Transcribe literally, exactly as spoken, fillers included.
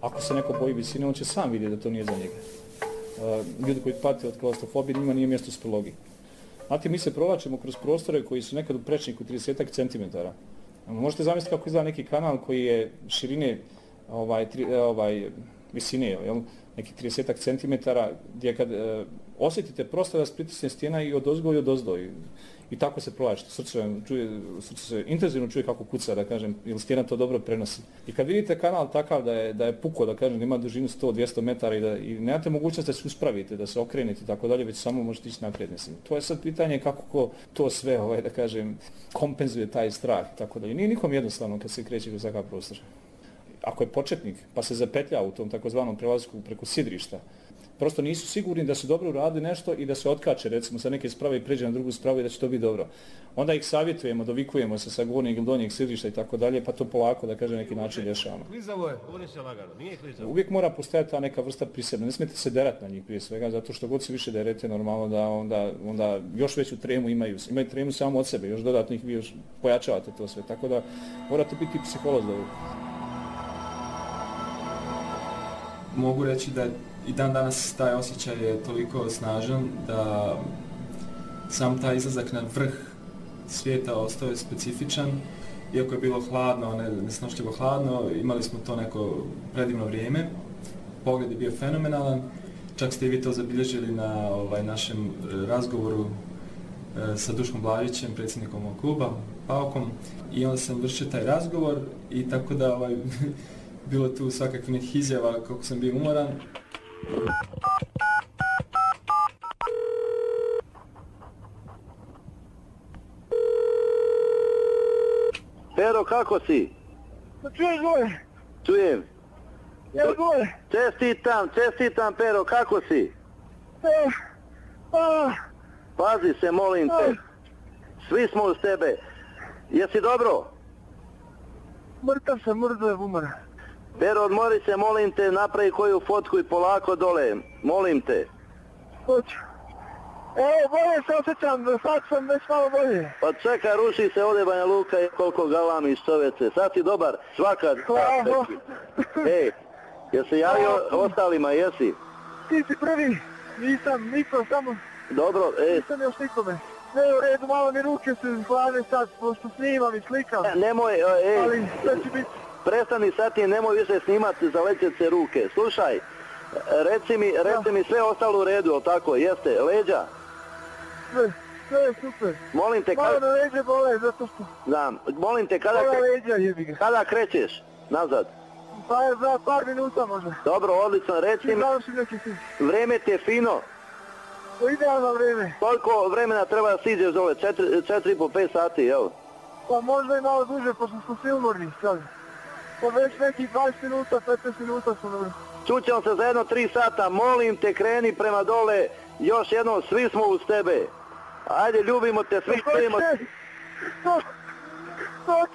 Ako se neko boji visine, on će sam vidjeti da to nije za njega. Uh, ljudi koji pate od klaustrofobije, njima nije mjesto u spelologiji. Znate, mi se provlačimo kroz prostore koji su nekad u prečniku trideset centimetara. Možete zamisliti kako izgleda neki kanal koji je širine ovaj, tri, ovaj, visine, jel? Neki trideset centimetara, gdje kad e, osjetite prosto da se pritisne stijena i od ozgo i od ozdo. I, i tako se provlačite. Srce, čuje, srce se intenzivno čuje kako kuca, da kažem, jer stijena to dobro prenosi. I kad vidite kanal takav da je, da je puko, da kažem, da ima dužinu sto do dvjesto metara i da i nemate mogućnost da se uspravite, da se okrenete i tako dalje, već samo možete ići naprijed. Mislim. To je sad pitanje kako ko to sve, ovaj, da kažem, kompenzuje taj strah i tako dalje. Nije nikom jednostavno kad se kreće kroz takav prostor. Ako je početnik, pa se zapetlja u tom takozvanom prelasku preko sidrišta, prosto nisu sigurni da su dobro uradili nešto i da se otkače, recimo, sa neke sprave i pređe na drugu spravu i da će to biti dobro. Onda ih savjetujemo, dovikujemo se sa gornjeg ili donjeg sidrišta i tako dalje, pa to polako, da kaže, neki način rješavamo. Klizavo je, ovo se lagano, nije klizavo. Uvijek mora postojati ta neka vrsta prisebna. Ne smijete se derati na njih prije svega, zato što god se više derete, normalno da onda, onda još veću tremu imaju. Imaju tremu samo od sebe, još dodatno ih vi još pojačavate to sve. Tako da morate biti psiholog za ovo. Mogu reći da i dan danas taj osjećaj je toliko snažan da sam taj izlazak na vrh svijeta ostao je specifičan. Iako je bilo hladno, ne, nesnošljivo hladno, imali smo to neko predivno vrijeme. Pogled je bio fenomenalan. Čak ste i vi to zabilježili na ovaj, našem razgovoru e, sa Duškom Blažićem, predsjednikom ovog kluba, Paukom. I onda sam vršio taj razgovor i tako da ovaj, bilo tu svakakvih nekih izjava kako sam bio umoran. Pero, kako si? Čuješ bolje? Čujem. Ja bolje? Čestitam, čestitam, Pero, kako si? E, a, Pazi se, molim te. Svi smo uz tebe. Jesi dobro? Mrtav sam, mrtav je umoran. Pero, odmori se, molim te, napravi koju fotku i polako dole. Molim te. Hoću. Evo, bolje se osjećam, sad sam već malo bolje. Pa čeka, ruši se ovdje Banja Luka i koliko galamiš, čovjece. Sad si dobar, svaka... Hvala. Ej, jesi javio ostalima, jesi? Ti si prvi, nisam niko, samo... Dobro, ej. Nisam još nikome. Sve u redu, malo mi ruke se hladne sad, pošto snimam i slikam. Nemoj, ej. Ali sve će biti... Prestani sad ti, nemoj više snimati, zalećet se ruke. Slušaj, reci mi, reci mi sve ostalo u redu, jel tako, jeste, leđa? Sve, sve je super. Molim te, malo kada... me leđe bole, zato što... Znam, molim te, kada, Moja leđa, jebi ga. kada krećeš nazad? Pa je za par minuta možda. Dobro, odlično, reci mi, vreme ti je fino. To idealno vreme. Koliko vremena treba da siđeš dole, četiri, četiri i po pet sati, jel? Pa možda i malo duže, pošto smo svi umorni sad. Pa već nekih dvadeset minuta, petnaest minuta smo dobro. Čućemo se za jedno tri sata, molim te, kreni prema dole, još jednom, svi smo uz tebe. Ajde, ljubimo te, svi stojimo.